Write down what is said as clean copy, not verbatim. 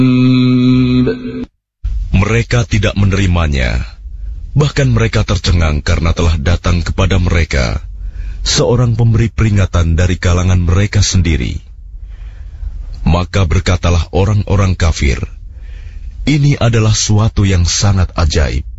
Mereka tidak menerimanya. Bahkan mereka tercengang karena telah datang kepada mereka seorang pemberi peringatan dari kalangan mereka sendiri. Maka berkatalah orang-orang kafir, "Ini adalah suatu yang sangat ajaib."